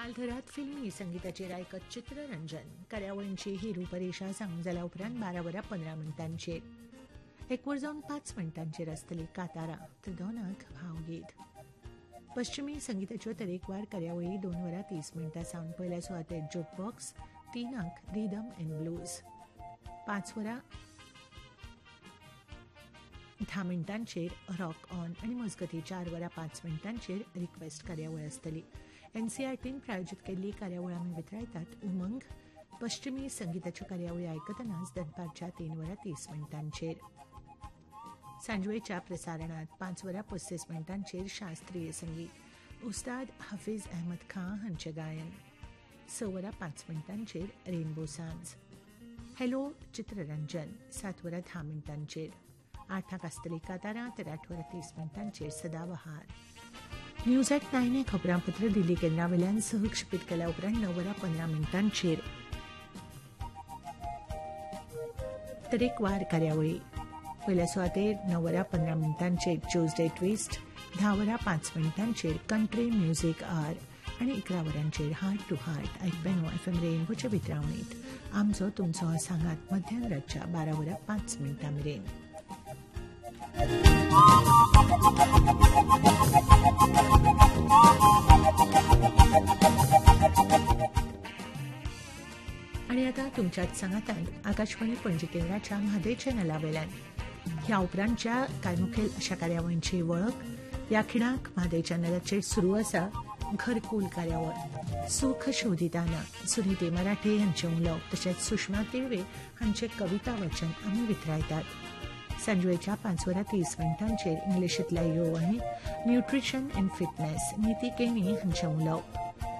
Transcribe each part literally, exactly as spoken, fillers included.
पालघरात फिल्मी संगीताचेर आयकत चित्ररंजन कार्यावळींची ही रुपरेषा सांगून जाल्या उपरांत बारा वरां पंदरा मिनटांचेर एक वर जावन पांच मिनटांचेर आसतली कांतारां तर दोनांक भावगीत. पश्चिमी संगीताच्यो तरेकवार कार्यावळी दोन वरां तीस मिनटां सावन पयल्या सुवातेर जुकबॉक्स, तिनांक रिदम अँड ब्लूज, पांच वरां धा मिनटांचेर रॉक ऑन आनी मजगती चार वरां पांच मिनटांचेर रिक्वेस्ट कार्यावळ आसतली. एनसीआरटीन प्रायोजीत केल्ली कार्यावळ आमी वितरायतात. उमंग पश्चिमी संगीताच्यो कार्यावळी आयकतनाच दनपारच्या तीन वरां तीस मिनटांचेर. सांजवेळच्या प्रसारणात पांच वरां पस्तीस मिनटांचेर शास्त्रीय संगीत, उस्ताद हफीज अहमद खान हांचें गायन. स वरां पांच मिनटांचेर रेनबो सांज. हॅलो चित्ररंजन सात वरां धा मिनटांचेर. आठांक आसतली कांतारां तर आठ वरां तीस मिनटांचेर सदाबहार. न्यूज एट नायन हे खबरांपत्र दिल्ली केंद्रा वयल्यान सहक्षेपीत केल्या उपरांत णव वरां पंदरा मिनटांचेर तरेकवार कार्यावळी. पयल्या सुवातेर णव वरां पंदरा मिनटांचेर ट्यूजडे ट्विस्ट, धा वरां पांच मिनटांचेर कंट्री म्युझिक आर आनी इकरा वरांचेर heart to heart आयकपेनो F M रेनबोचे वितरावणीत आमचो तुमचो सांगात मध्यान रातच्या बारा वरां पांच मिनटां मेरेन. आणि आता तुमच्याच सांगातांत आकाशवाणी पणजी केंद्राच्या म्हादय चॅनला वयल्यान ह्या उपरांतच्या कांय मुखेल अशा कार्यावळींची वळख. ह्या खिणाक म्हादय चॅनलाचेर सुरू आसा घरकुल कार्यावळ. सुख शोधिताना सुनीते मराठे हांचें उलोवप तशेंच सुषमा तिळवे हांचें कविता वचन आमी वितरायतात. सांजवेळच्या पांच वरां तीस मिनटांचेर इंग्लिशींतल्या यो आनी न्यूट्रिशन अँड फिटनेस निती केणी हांचें उलोवप.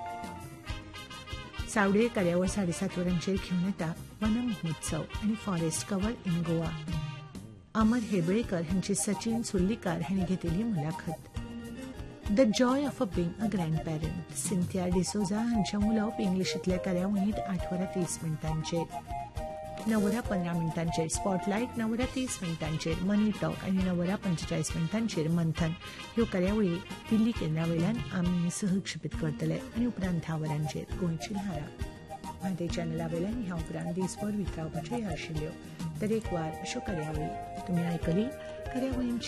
सावडे कार्यावळ साडेसात वरांचेर घेवन येता वन महोत्सव आनी फॉरेस्ट कवर इन गोवा. अमर हेबळेकर हांची सचिन सुर्लीकार हांणी घेतिल्ली मुलाखत. The Joy of a being a grand parent Cynthia D'Souza हांचें उलोवप इंग्लिशींतल्या कार्यावळींत आठ वरां तीस मिनटांचेर. णव वरां पंदरा मिनटांचेर स्पॉटलायट, णव वरां तीस मिनटांचेर मनी टॉक आनी णव वरां पंचेचाळीस मिनटांचेर मंथन ह्यो कार्यावळी दिल्ली केंद्रा वयल्यान आमी सहक्षेपीत करतले. आनी उपरांत धा वरांचेर गोंयची ल्हारां. म्हादय चॅनला वयल्यान ह्या उपरांत दिसभर वितरावपाच्यो आशिल्ल्यो तरेकवार अश्यो कार्यावळी तुमी आयकली. कार्यावळींची